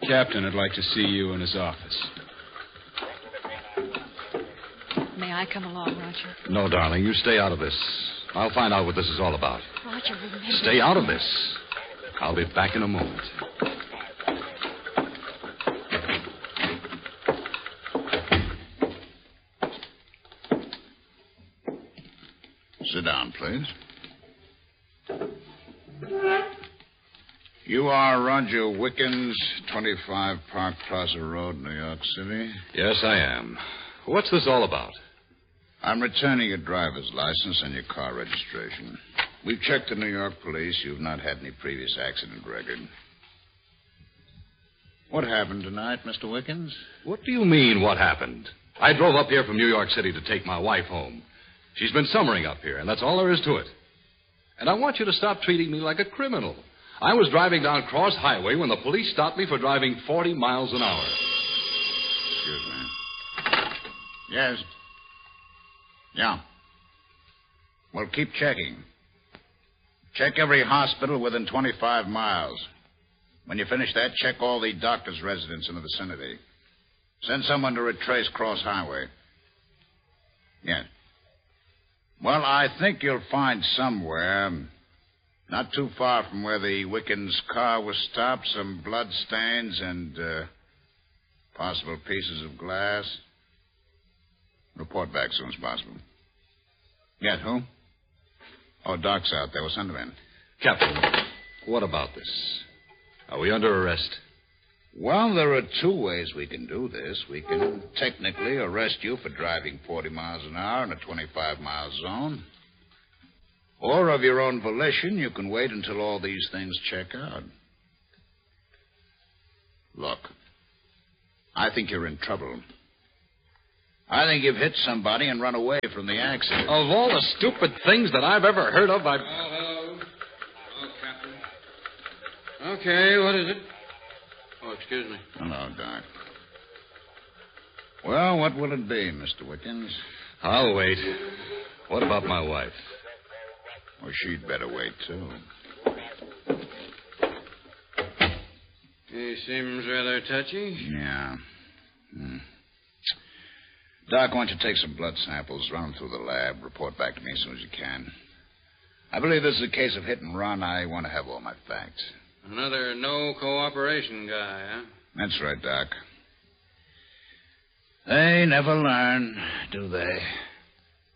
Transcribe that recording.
Captain would like to see you in his office. May I come along, Roger? No, darling, you stay out of this. I'll find out what this is all about. Roger, remember... Stay out of this. I'll be back in a moment. Sit down, please. You are Roger Wickens, 25 Park Plaza Road, New York City? Yes, I am. What's this all about? I'm returning your driver's license and your car registration. We've checked the New York police. You've not had any previous accident record. What happened tonight, Mr. Wickens? What do you mean, what happened? I drove up here from New York City to take my wife home. She's been summering up here, and that's all there is to it. And I want you to stop treating me like a criminal. I was driving down Cross Highway when the police stopped me for driving 40 miles an hour. Excuse me. Yes. Yeah. Well, keep checking. Check every hospital within 25 miles. When you finish that, check all the doctor's residence in the vicinity. Send someone to retrace Cross Highway. Yes. Well, I think you'll find somewhere, not too far from where the Wickens' car was stopped, some blood stains and possible pieces of glass. Report back as soon as possible. Yes, who? Oh, Doc's out there. We'll send him in. Captain, what about this? Are we under arrest? Well, there are two ways we can do this. We can technically arrest you for driving 40 miles an hour in a 25-mile zone. Or of your own volition, you can wait until all these things check out. Look, I think you're in trouble. I think you've hit somebody and run away from the accident. Of all the stupid things that I've ever heard of, Hello. Hello, Captain. Okay, what is it? Oh, excuse me. Hello, Doc. Well, what will it be, Mr. Wickens? I'll wait. What about my wife? Well, she'd better wait, too. He seems rather touchy. Yeah. Doc, I want you to take some blood samples, run them through the lab, report back to me as soon as you can. I believe this is a case of hit and run. I want to have all my facts. Another no cooperation guy, huh? That's right, Doc. They never learn, do they?